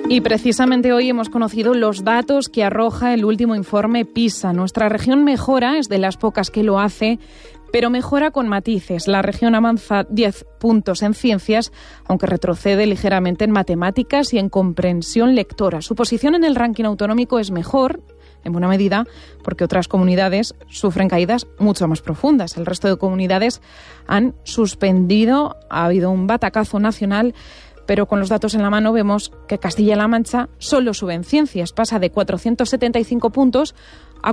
Y precisamente hoy hemos conocido los datos que arroja el último informe PISA. Nuestra región mejora, es de las pocas que lo hace, pero mejora con matices. La región avanza 10 puntos en ciencias, aunque retrocede ligeramente en matemáticas y en comprensión lectora. Su posición en el ranking autonómico es mejor, en buena medida, porque otras comunidades sufren caídas mucho más profundas. El resto de comunidades han suspendido, ha habido un batacazo nacional, pero con los datos en la mano vemos que Castilla-La Mancha solo sube en ciencias, pasa de 475 puntos a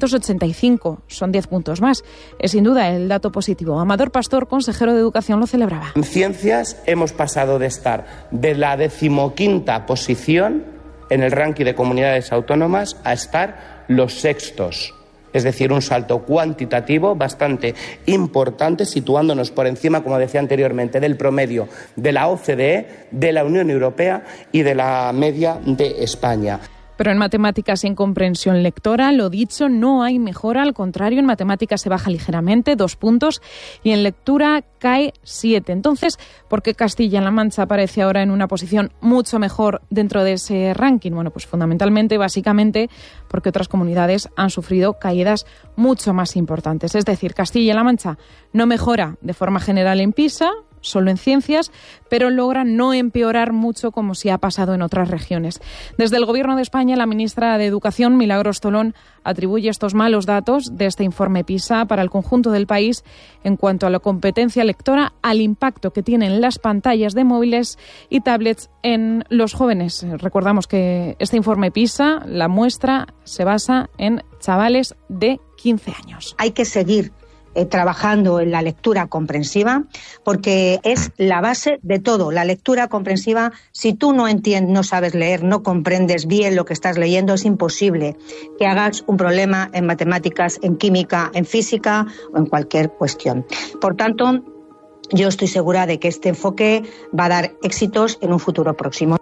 485, son 10 puntos más. Es sin duda el dato positivo. Amador Pastor, consejero de Educación, lo celebraba. En ciencias hemos pasado de estar de la 15ª posición en el ranking de comunidades autónomas a estar los sextos. Es decir, un salto cuantitativo bastante importante, situándonos por encima, como decía anteriormente, del promedio de la OCDE, de la Unión Europea y de la media de España. Pero en matemáticas y en comprensión lectora, lo dicho, no hay mejora. Al contrario, en matemáticas se baja ligeramente, 2 puntos, y en lectura cae 7. Entonces, ¿por qué Castilla-La Mancha aparece ahora en una posición mucho mejor dentro de ese ranking? Bueno, pues fundamentalmente, básicamente, porque otras comunidades han sufrido caídas mucho más importantes. Es decir, Castilla-La Mancha no mejora de forma general en PISA, solo en ciencias, pero logra no empeorar mucho como sí ha pasado en otras regiones. Desde el Gobierno de España, la ministra de Educación, Milagros Tolón, atribuye estos malos datos de este informe PISA para el conjunto del país en cuanto a la competencia lectora, al impacto que tienen las pantallas de móviles y tablets en los jóvenes. Recordamos que este informe PISA, la muestra, se basa en chavales de 15 años. Hay que seguir trabajando en la lectura comprensiva, porque es la base de todo. La lectura comprensiva, si tú no entiendes, no sabes leer, no comprendes bien lo que estás leyendo, es imposible que hagas un problema en matemáticas, en química, en física o en cualquier cuestión. Por tanto, yo estoy segura de que este enfoque va a dar éxitos en un futuro próximo.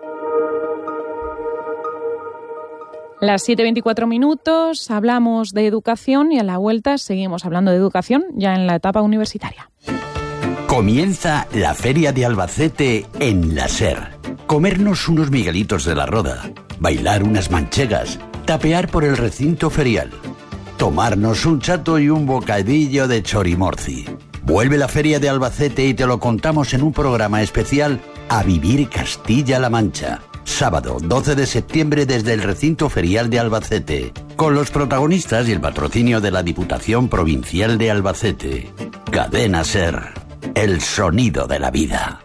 Las 7:24, hablamos de educación y a la vuelta seguimos hablando de educación ya en la etapa universitaria. Comienza la Feria de Albacete en la SER. Comernos unos miguelitos de la Roda, bailar unas manchegas, tapear por el recinto ferial, tomarnos un chato y un bocadillo de chorimorci. Vuelve la Feria de Albacete y te lo contamos en un programa especial A Vivir Castilla-La Mancha. Sábado 12 de septiembre desde el recinto ferial de Albacete, con los protagonistas y el patrocinio de la Diputación Provincial de Albacete. Cadena SER, el sonido de la vida.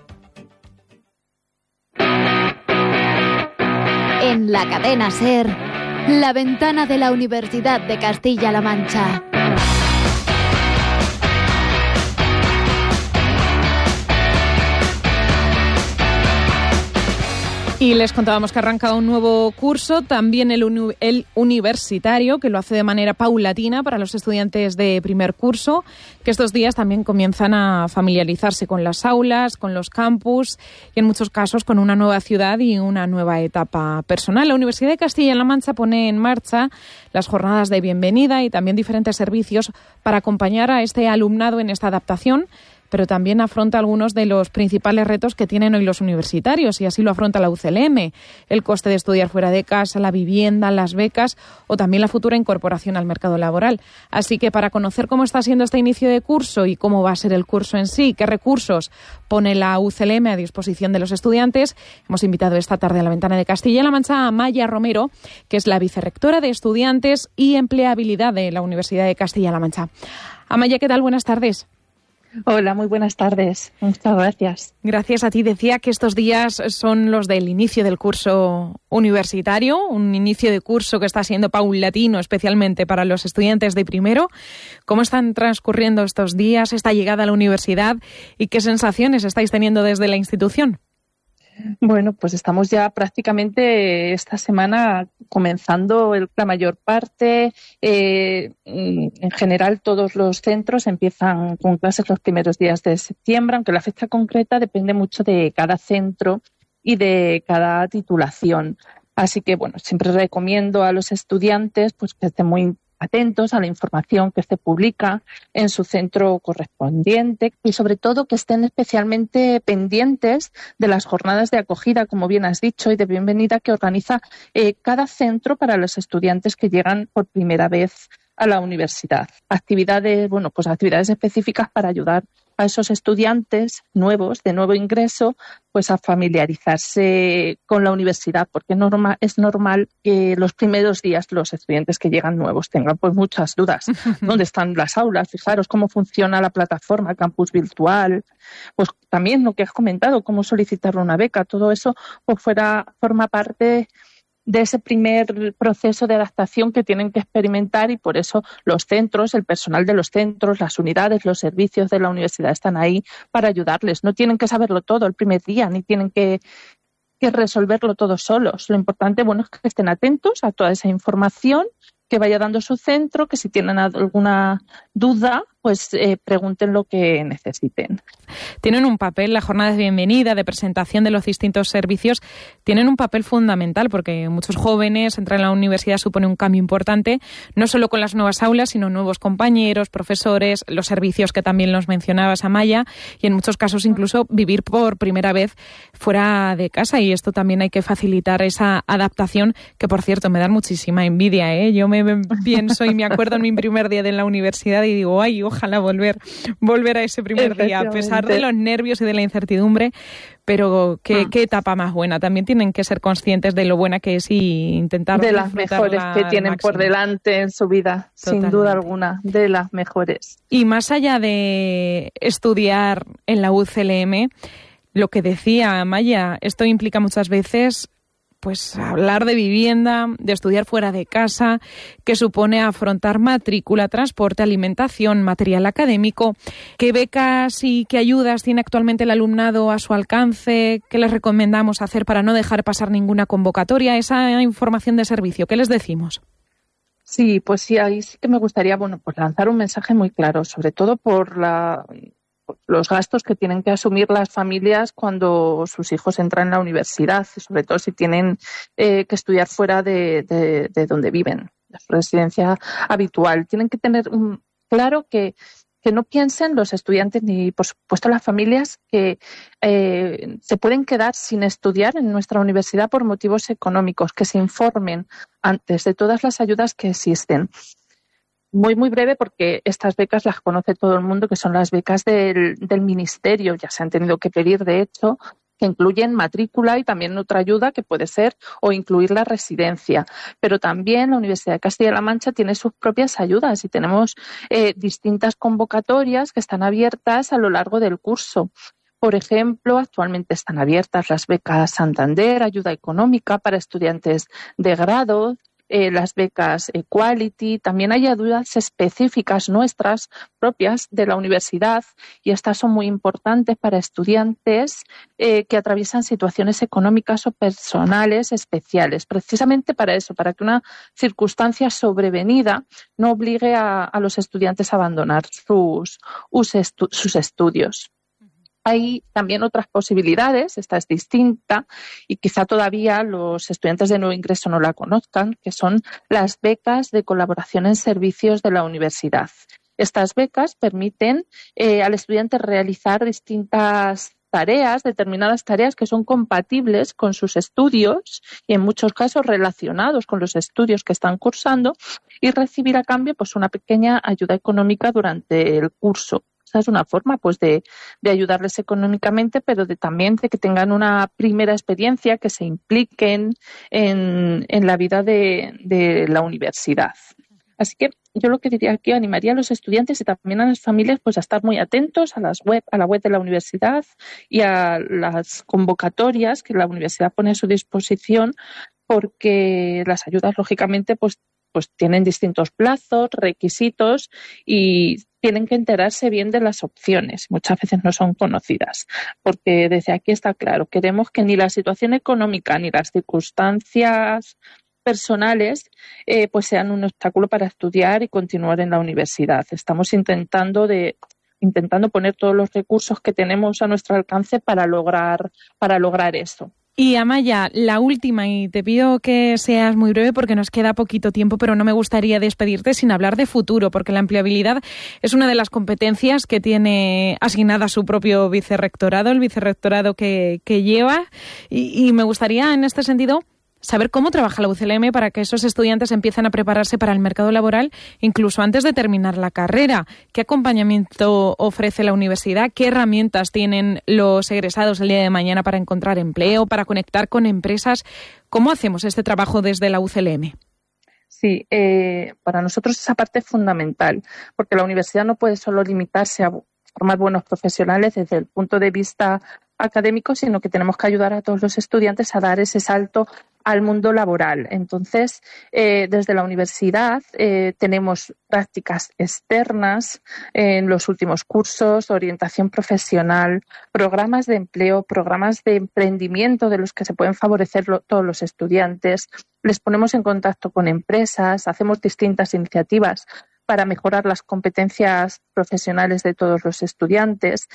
En la cadena SER, la ventana de la Universidad de Castilla-La Mancha. Y les contábamos que arranca un nuevo curso, también el universitario, que lo hace de manera paulatina para los estudiantes de primer curso, que estos días también comienzan a familiarizarse con las aulas, con los campus y en muchos casos con una nueva ciudad y una nueva etapa personal. La Universidad de Castilla-La Mancha pone en marcha las jornadas de bienvenida y también diferentes servicios para acompañar a este alumnado en esta adaptación, pero también afronta algunos de los principales retos que tienen hoy los universitarios, y así lo afronta la UCLM, el coste de estudiar fuera de casa, la vivienda, las becas o también la futura incorporación al mercado laboral. Así que para conocer cómo está siendo este inicio de curso y cómo va a ser el curso en sí, qué recursos pone la UCLM a disposición de los estudiantes, hemos invitado esta tarde a la ventana de Castilla-La Mancha a Amaya Romero, que es la vicerrectora de Estudiantes y Empleabilidad de la Universidad de Castilla-La Mancha. Amaya, ¿qué tal? Buenas tardes. Hola, muy buenas tardes. Muchas gracias. Gracias a ti. Decía que estos días son los del inicio del curso universitario, un inicio de curso que está siendo paulatino, especialmente para los estudiantes de primero. ¿Cómo están transcurriendo estos días, esta llegada a la universidad y qué sensaciones estáis teniendo desde la institución? Bueno, pues estamos ya prácticamente esta semana comenzando la mayor parte. En general, todos los centros empiezan con clases los primeros días de septiembre, aunque la fecha concreta depende mucho de cada centro y de cada titulación. Así que, bueno, siempre recomiendo a los estudiantes pues que estén muy atentos a la información que se publica en su centro correspondiente y sobre todo que estén especialmente pendientes de las jornadas de acogida, como bien has dicho, y de bienvenida que organiza cada centro para los estudiantes que llegan por primera vez a la universidad. Actividades específicas para ayudar a esos estudiantes nuevos, de nuevo ingreso, pues a familiarizarse con la universidad, porque es normal que los primeros días los estudiantes que llegan nuevos tengan pues muchas dudas. ¿Dónde están las aulas? Fijaros cómo funciona la plataforma Campus Virtual. Pues también lo que has comentado, cómo solicitar una beca, todo eso pues forma parte de ese primer proceso de adaptación que tienen que experimentar, y por eso los centros, el personal de los centros, las unidades, los servicios de la universidad están ahí para ayudarles. No tienen que saberlo todo el primer día, ni tienen que resolverlo todo solos. Lo importante, es que estén atentos a toda esa información que vaya dando su centro, que si tienen alguna duda, pues pregunten lo que necesiten. Tienen un papel, las jornadas de bienvenida, de presentación de los distintos servicios, tienen un papel fundamental, porque muchos jóvenes entrar en la universidad supone un cambio importante, no solo con las nuevas aulas, sino nuevos compañeros, profesores, los servicios que también los mencionabas, Amaya, y en muchos casos incluso vivir por primera vez fuera de casa, y esto también hay que facilitar esa adaptación, que por cierto me da muchísima envidia, ¿eh? Yo me pienso y me acuerdo en mi primer día de la universidad y digo, ay, ojalá volver a ese primer día, a pesar de los nervios y de la incertidumbre, pero qué etapa más buena. También tienen que ser conscientes de lo buena que es y intentar de las mejores que tienen por delante en su vida. Totalmente. Sin duda alguna, de las mejores. Y más allá de estudiar en la UCLM, lo que decía Amaya, esto implica muchas veces pues hablar de vivienda, de estudiar fuera de casa, que supone afrontar matrícula, transporte, alimentación, material académico. ¿Qué becas y qué ayudas tiene actualmente el alumnado a su alcance? ¿Qué les recomendamos hacer para no dejar pasar ninguna convocatoria? Esa información de servicio, ¿qué les decimos? Sí, pues sí, ahí sí que me gustaría pues lanzar un mensaje muy claro, sobre todo por los gastos que tienen que asumir las familias cuando sus hijos entran en la universidad, y sobre todo si tienen que estudiar fuera de donde viven, de su residencia habitual. Tienen que tener claro que no piensen los estudiantes ni, por supuesto, las familias que se pueden quedar sin estudiar en nuestra universidad por motivos económicos, que se informen antes de todas las ayudas que existen. Muy, muy breve, porque estas becas las conoce todo el mundo, que son las becas del Ministerio. Ya se han tenido que pedir, de hecho, que incluyen matrícula y también otra ayuda que puede ser o incluir la residencia. Pero también la Universidad de Castilla-La Mancha tiene sus propias ayudas y tenemos distintas convocatorias que están abiertas a lo largo del curso. Por ejemplo, actualmente están abiertas las becas Santander, ayuda económica para estudiantes de grado, las becas Equality. También hay ayudas específicas nuestras propias de la universidad, y estas son muy importantes para estudiantes que atraviesan situaciones económicas o personales especiales, precisamente para eso, para que una circunstancia sobrevenida no obligue a los estudiantes a abandonar sus estudios. Hay también otras posibilidades, esta es distinta y quizá todavía los estudiantes de nuevo ingreso no la conozcan, que son las becas de colaboración en servicios de la universidad. Estas becas permiten al estudiante realizar determinadas tareas que son compatibles con sus estudios y en muchos casos relacionados con los estudios que están cursando, y recibir a cambio pues una pequeña ayuda económica durante el curso. Esa es una forma pues de ayudarles económicamente, pero también de que tengan una primera experiencia, que se impliquen en la vida de la universidad. Así que yo lo que diría aquí, animaría a los estudiantes y también a las familias pues a estar muy atentos a la web de la universidad y a las convocatorias que la universidad pone a su disposición, porque las ayudas lógicamente pues tienen distintos plazos, requisitos, y tienen que enterarse bien de las opciones. Muchas veces no son conocidas, porque desde aquí está claro, queremos que ni la situación económica ni las circunstancias personales pues sean un obstáculo para estudiar y continuar en la universidad. Estamos intentando poner todos los recursos que tenemos a nuestro alcance para lograr eso. Y Amaya, la última, y te pido que seas muy breve porque nos queda poquito tiempo, pero no me gustaría despedirte sin hablar de futuro, porque la empleabilidad es una de las competencias que tiene asignada su propio vicerrectorado, el vicerrectorado que lleva, y me gustaría en este sentido saber cómo trabaja la UCLM para que esos estudiantes empiecen a prepararse para el mercado laboral incluso antes de terminar la carrera. ¿Qué acompañamiento ofrece la universidad? ¿Qué herramientas tienen los egresados el día de mañana para encontrar empleo, para conectar con empresas? ¿Cómo hacemos este trabajo desde la UCLM? Sí, para nosotros esa parte es fundamental, porque la universidad no puede solo limitarse a formar buenos profesionales desde el punto de vista académico, sino que tenemos que ayudar a todos los estudiantes a dar ese salto al mundo laboral. Entonces, desde la universidad tenemos prácticas externas en los últimos cursos, orientación profesional, programas de empleo, programas de emprendimiento de los que se pueden favorecer todos los estudiantes. Les ponemos en contacto con empresas, hacemos distintas iniciativas para mejorar las competencias profesionales de todos los estudiantes,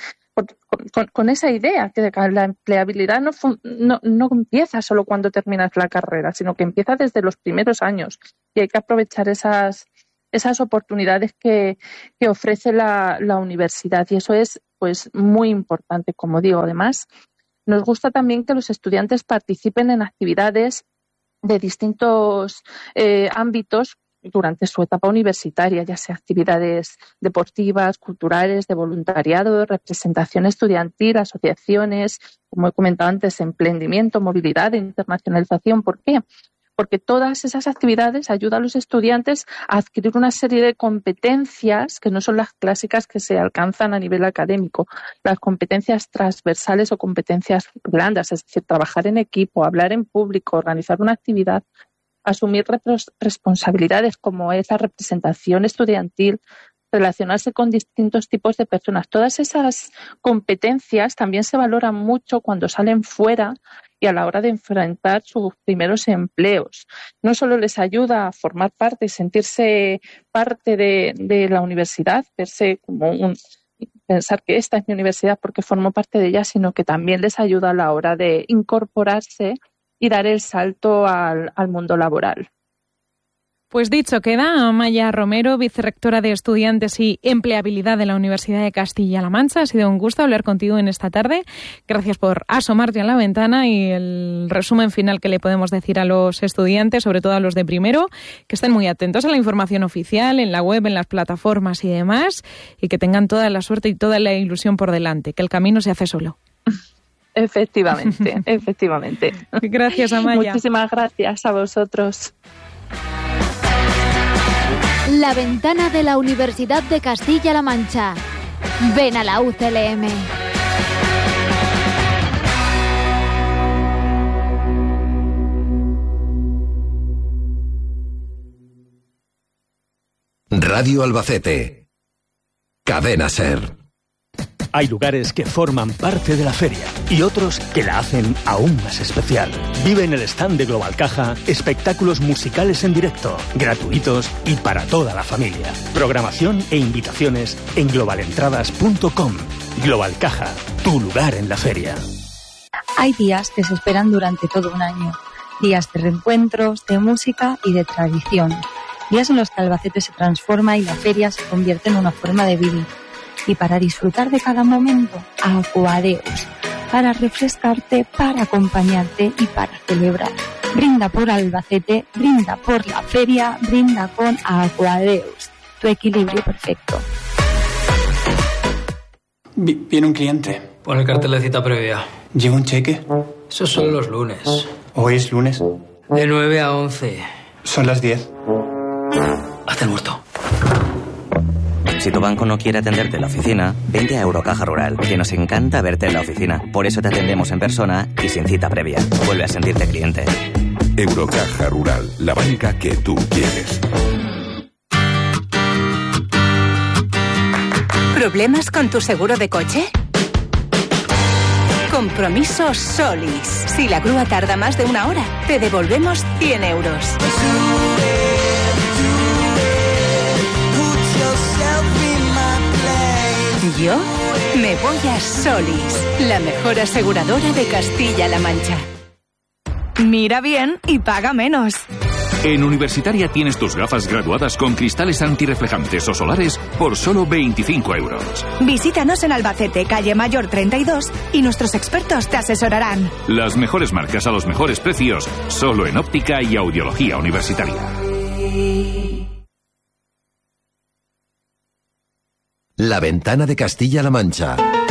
con esa idea que la empleabilidad no empieza solo cuando terminas la carrera, sino que empieza desde los primeros años y hay que aprovechar esas oportunidades que ofrece la universidad, y eso es pues muy importante, como digo. Además, nos gusta también que los estudiantes participen en actividades de distintos ámbitos durante su etapa universitaria, ya sea actividades deportivas, culturales, de voluntariado, representación estudiantil, asociaciones, como he comentado antes, emprendimiento, movilidad, internacionalización. ¿Por qué? Porque todas esas actividades ayudan a los estudiantes a adquirir una serie de competencias que no son las clásicas que se alcanzan a nivel académico, las competencias transversales o competencias blandas, es decir, trabajar en equipo, hablar en público, organizar una actividad, asumir responsabilidades como es la representación estudiantil, relacionarse con distintos tipos de personas. Todas esas competencias también se valoran mucho cuando salen fuera y a la hora de enfrentar sus primeros empleos. No solo les ayuda a formar parte y sentirse parte de la universidad, verse como pensar que esta es mi universidad porque formo parte de ella, sino que también les ayuda a la hora de incorporarse y dar el salto al mundo laboral. Pues dicho queda, Amaya Romero, vicerrectora de Estudiantes y Empleabilidad de la Universidad de Castilla-La Mancha. Ha sido un gusto hablar contigo en esta tarde. Gracias por asomarte a la ventana y el resumen final que le podemos decir a los estudiantes, sobre todo a los de primero, que estén muy atentos a la información oficial en la web, en las plataformas y demás, y que tengan toda la suerte y toda la ilusión por delante, que el camino se hace solo. Efectivamente, efectivamente. Gracias, Amaya. Muchísimas gracias a vosotros. La ventana de la Universidad de Castilla-La Mancha. Ven a la UCLM. Radio Albacete. Cadena SER. Hay lugares que forman parte de la feria y otros que la hacen aún más especial. Vive en el stand de Global Caja espectáculos musicales en directo, gratuitos y para toda la familia. Programación e invitaciones en globalentradas.com. Global Caja, tu lugar en la feria. Hay días que se esperan durante todo un año. Días de reencuentros, de música y de tradición. Días en los que Albacete se transforma y la feria se convierte en una forma de vivir. Y para disfrutar de cada momento, Aquadeus. Para refrescarte, para acompañarte y para celebrar. Brinda por Albacete, brinda por la feria, brinda con Aquadeus. Tu equilibrio perfecto. Viene un cliente. Pon el cartel de cita previa. ¿Lleva un cheque? Esos son los lunes. ¿Hoy es lunes? De 9 a 11. Son las 10. Hazte el muerto. Si tu banco no quiere atenderte en la oficina, vente a Eurocaja Rural, que nos encanta verte en la oficina. Por eso te atendemos en persona y sin cita previa. Vuelve a sentirte cliente. Eurocaja Rural, la banca que tú quieres. ¿Problemas con tu seguro de coche? Compromiso Solis. Si la grúa tarda más de 1 hora, te devolvemos 100 euros. Yo me voy a Solis, la mejor aseguradora de Castilla-La Mancha. Mira bien y paga menos. En Universitaria tienes tus gafas graduadas con cristales antirreflejantes o solares por solo 25 euros. Visítanos en Albacete, calle Mayor 32, y nuestros expertos te asesorarán. Las mejores marcas a los mejores precios, solo en óptica y audiología universitaria. La Ventana de Castilla-La Mancha.